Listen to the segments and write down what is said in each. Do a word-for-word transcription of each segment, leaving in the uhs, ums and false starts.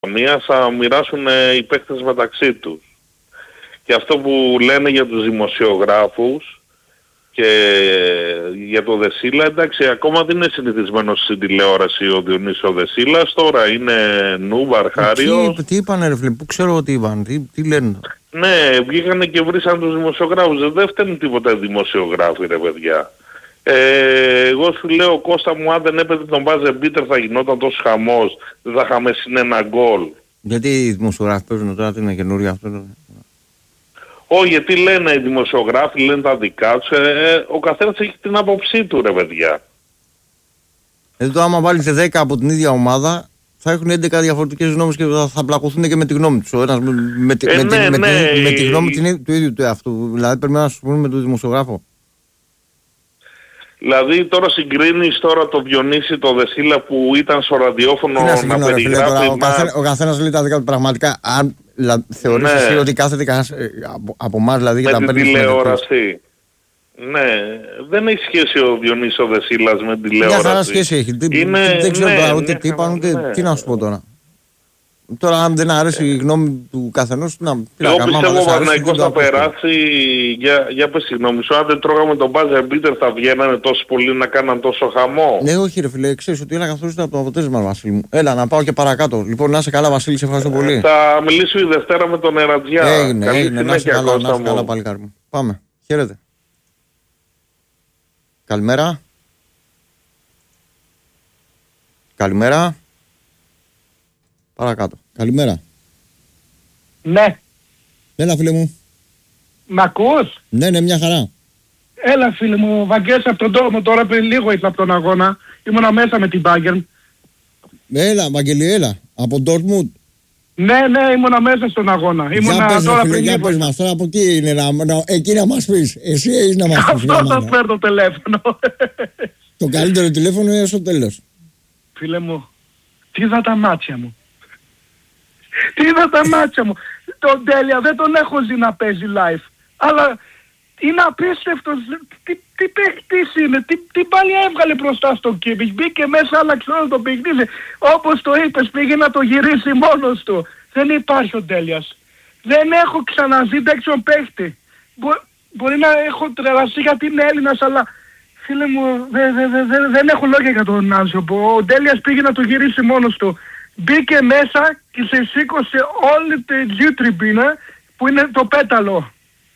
θα μοιράσουν οι παίκτες μεταξύ τους. Και αυτό που λένε για τους δημοσιογράφους και για το Δεσίλα, εντάξει, ακόμα δεν είναι συνηθισμένος στην τηλεόραση ο Διονύσης Δεσίλας, τώρα είναι νουβ, αρχάριος. Τι, τι είπανε ρε φίλε, πού ξέρω ότι είπαν, τι, τι λένε. Ναι, βγήκανε και βρήσαν τους δημοσιογράφους, δεν φταίνουν τίποτα δημοσιογράφοι ρε παιδιά. Ε, εγώ σου λέω Κώστα μου, αν δεν έπαιζε τον Μπάζερ Μπίτερ θα γινόταν τόσο χαμός, δεν θα είχαμε συνένα γκολ. Γιατί οι δημοσιογράφοι παίζουν τώρα, τι είναι καινούργιο αυτό. Όχι, γιατί λένε οι δημοσιογράφοι, λένε τα δικά τους, ε, ο καθένας έχει την άποψή του ρε παιδιά. Δηλαδή τώρα άμα βάλεις δέκα από την ίδια ομάδα θα έχουν έντεκα διαφορετικές γνώμες και θα, θα πλακωθούν και με τη γνώμη τους. Ο ένας με, με, ε, με, ναι, με, ναι, με, με τη γνώμη την, του ίδιου του εαυτού. Δηλαδή πρέπει να σου πούμε με τον δημοσιογράφο. Δηλαδή τώρα συγκρίνεις τώρα το Διονύση, το Δεσίλα που ήταν στο ραδιόφωνο να, να περιγράφει. Ο, καθένα, ο καθένας λέει τα δικά του πραγματικά. Αν δηλαδή, θεωρείς ναι. εσύ ότι κάθεται κανένας από, από εμάς δηλαδή με την τηλεόραση. Ναι, δεν έχει σχέση ο Διονύσης ο Δεσίλας με την τηλεόραση. Μια χαρά σχέση έχει. Είναι, δεν ξέρω ναι, τώρα ούτε τι είπαν ούτε ναι. τι να σου πω τώρα. Τώρα αν δεν αρέσει η γνώμη του καθενός, να πει. Εγώ πιστεύω ο Παναθηναϊκός θα περάσει, για, για πες η γνώμη σου, αν δεν τρώγαμε τον Μπάζερ Μπίτερ θα βγαίνανε τόσο πολύ να κάναν τόσο χαμό. Ναι, όχι ρε φίλε, ξέρεις ότι έλα καθορίζεται από το αποτέλεσμα Βασίλη μου. Έλα να πάω και παρακάτω. Λοιπόν, να είσαι καλά Βασίλη, σε ευχαριστώ πολύ. Ε, θα μιλήσω η Δευτέρα με τον Ερατζιά. Έγινε, έγινε, να είσαι καλά, να είσαι καλά παλικάρι μου. Πάμε, χαίρετε. Καλημέρα. Καλημέρα. Παρακάτω. Καλημέρα. Ναι. Έλα φίλε μου. Μ' ακούς? Ναι, ναι, μια χαρά. Έλα φίλε μου, Βαγγέλης από τον τόμο, τώρα πριν λίγο ήρθα από τον αγώνα. Ήμουνα μέσα με την Bayern. Έλα, Βαγγέλη, έλα. Από Dortmund. Ναι, ναι, ήμουνα μέσα στον αγώνα. Ήμουνα για πες, τώρα φίλε, πριν για λίγο. πες μας, τώρα από εκεί είναι να, να, εκεί να μας πεις. Εσύ έχεις να μας πεις. Αυτό θα φέρω το τηλέφωνο. Το καλύτερο τηλέφωνο είναι στο τέλος. Φίλε μου, τι είδα τα μάτια μου. Τι είδα τα μάτια μου. Τον Τέλεια δεν τον έχω ζει να παίζει live. Αλλά είναι απίστευτος. Τι, τι παίχτης είναι. Τι, τι πάλι έβγαλε μπροστά στο Κίμπιτς. Μπήκε μέσα, άλλαξε όλο το παιχνίδι. Όπως το είπες, πήγε να το γυρίσει μόνος του. Δεν υπάρχει ο Τέλειας. Δεν έχω ξαναζεί τέτοιον παίχτη. Μπο, μπορεί να έχω τρελαστεί γιατί είναι Έλληνας, αλλά φίλε μου δε, δε, δε, δε, δεν έχω λόγια για τον άνθρωπο. Ο Τέλειας πήγε να το γυρίσει μόνος του. Μπήκε μέσα και σε σήκωσε όλη τη τζιουτριμπίνα που είναι το πέταλο.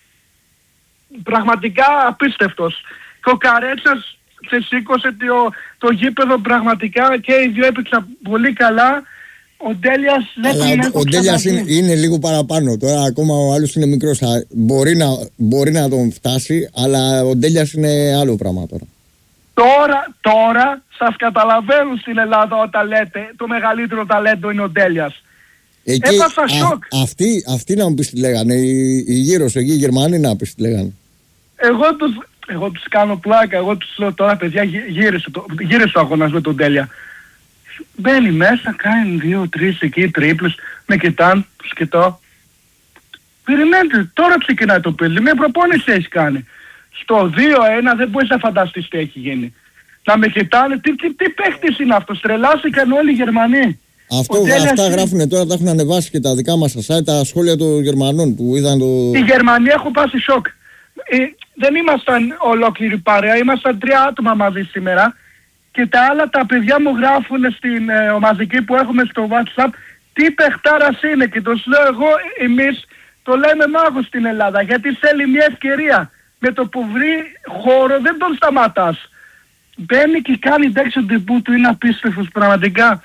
Πραγματικά απίστευτος. Και ο Καρέτσας σε σήκωσε το, το γήπεδο πραγματικά και οι δύο έπαιξαν πολύ καλά. Ο Ντέλιας δεν είναι. Ο Ντέλιας είναι, είναι λίγο παραπάνω. Τώρα ακόμα ο άλλος είναι μικρός. Μπορεί να, μπορεί να τον φτάσει, αλλά ο Ντέλιας είναι άλλο πράγμα τώρα. Τώρα, τώρα σας καταλαβαίνουν στην Ελλάδα όταν λέτε το μεγαλύτερο ταλέντο είναι ο Ντέλιας. Εκεί, έπασα σοκ. Α, αυτοί, αυτοί να μου πεις τι λέγανε, οι, οι γύρος εκεί οι Γερμανοί να πεις τι λέγανε. Εγώ τους, εγώ τους κάνω πλάκα, εγώ τους λέω τώρα παιδιά γύρισε το, γύρισε το αγώνας με τον Τέλεια. Μπαίνει μέσα, κάνει δύο, τρεις εκεί τρίπλους, με κοιτάν, τους κοιτώ. Περιμένετε, τώρα ξεκινάει το παιδί, με προπόνηση έχει κάνει. Στο δύο ένα δεν μπορείς να φανταστείς τι έχει γίνει. Να με κοιτάνε, τι, τι, τι παίχτης είναι αυτός, τρελάστηκαν όλοι οι Γερμανοί. Αυτό, αυτά γράφουνε τώρα, τα έχουν ανεβάσει και τα δικά μας τα site, τα σχόλια των Γερμανών που είδαν το... Οι Γερμανοί έχουν πάσει σοκ. Ε, δεν ήμασταν ολόκληρη παρέα, ήμασταν τρία άτομα μαζί σήμερα και τα άλλα τα παιδιά μου γράφουν στην ε, ομαδική που έχουμε στο WhatsApp τι παιχτάρας είναι και τους λέω εγώ εμείς το λέμε μάγος στην Ελλάδα γιατί θέλει μια ευκαιρία. Με το που βρει χώρο δεν τον σταματάς. Μπαίνει και κάνει τέτοιο ντεμπού του, είναι απίστευτος πραγματικά.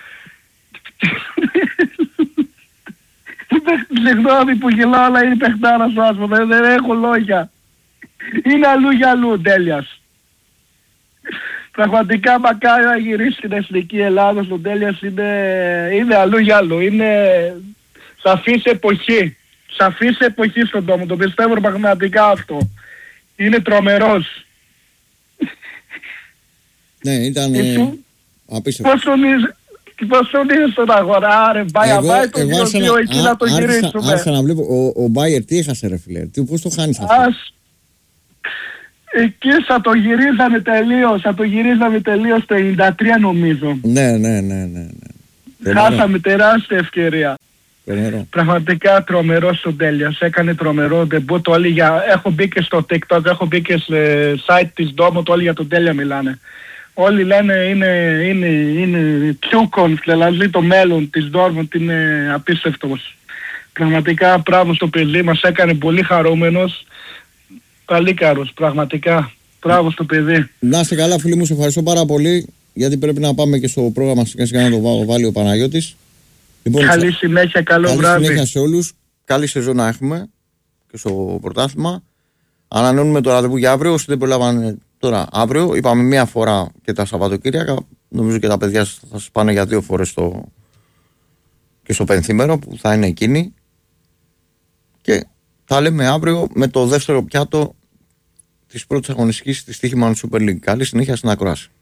Συγγνώμη που γελάω, αλλά είναι παιχτάρας ο άνθρωπος, δεν, δεν έχω λόγια. Είναι αλλού για αλλού ο Τέλειας. Πραγματικά μακάρι να γυρίσει στην εθνική Ελλάδα, ο Τέλειας είναι, είναι αλλού για αλλού. Είναι σαφής εποχή. Σαφής εποχή στον τόμο, το πιστεύω πραγματικά αυτό. Είναι τρομερός. Ναι, ήταν ε, απίστευτο. Πώς τον είσαι, πώς τον είσαι στον αγορά, ρε, πάει απάει το δύο δύο εκεί να το γυρίσουμε. Άρχισα να βλέπω, ο, ο Μπάιερ τι έχασε ρε φίλε, τι, πώς το χάνεις αυτό. Ας, εκεί θα το γυρίζαμε τελείως, θα το γυρίζαμε τελείως το ενενήντα τρία νομίζω. Ναι, ναι, ναι, ναι. ναι. Χάσαμε τεράστια ευκαιρία. Τρομερό. Πραγματικά τρομερό ο Ντέλιας. Έκανε τρομερό ντεμπούτ. Όλοι για... Έχω μπει και στο TikTok, έχω μπει και στο site της Ντόμοτ, όλοι για τον Ντέλια μιλάνε. Όλοι λένε είναι, είναι, είναι Τσούκον, δηλαδή το μέλλον της Ντόρμοντ είναι απίστευτος. Πραγματικά μπράβο στο παιδί, μας έκανε πολύ χαρούμενος. Παλίκαρος, πραγματικά. Μπράβο στο παιδί. Να είστε καλά φίλοι μου, σε ευχαριστώ πάρα πολύ, γιατί πρέπει να πάμε και στο πρόγραμμα σιγά σιγά να το βάλει ο Παναγιώτης. Λοιπόν, καλή συνέχεια, καλό καλή βράδυ. Καλή συνέχεια σε όλους. Καλή σεζόν να έχουμε και στο πρωτάθλημα. Ανανεώνουμε το ραντεβού για αύριο. Όσοι δεν προλάβανε τώρα αύριο, είπαμε μία φορά και τα Σαββατοκύριακα. Νομίζω και τα παιδιά θα σας πάνε για δύο φορές στο... και στο πενθήμερο που θα είναι εκείνοι. Και θα λέμε αύριο με το δεύτερο πιάτο της πρώτης αγωνιστικής της Στοίχημαν Super League. Καλή συνέχεια στην ακρόαση.